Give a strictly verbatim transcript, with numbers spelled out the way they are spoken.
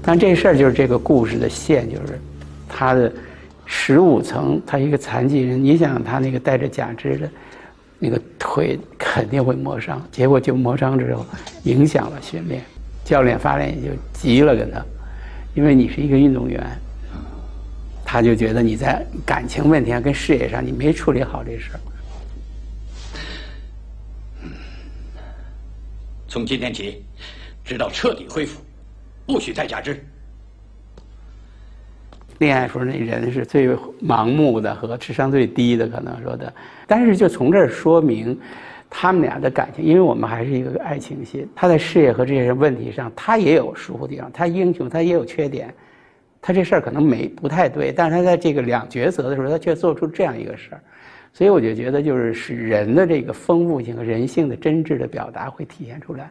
但这事儿就是这个故事的线，就是他的十五层，他一个残疾人，你想他那个带着假肢的，那个腿肯定会磨伤，结果就磨伤之后影响了训练，教练发现就急了跟他，因为你是一个运动员，他就觉得你在感情问题上跟事业上你没处理好这事儿。 从今天起，直到彻底恢复，不许戴假肢。 恋爱时候那人是最盲目的和智商最低的，可能说的。但是就从这儿说明，他们俩的感情，因为我们还是一个爱情戏。他在事业和这些问题上，他也有疏忽地方，他英雄，他也有缺点。他这事儿可能没不太对，但是他在这个两抉择的时候，他却做出这样一个事儿。所以我就觉得，就是使人的这个丰富性和人性的真挚的表达会体现出来。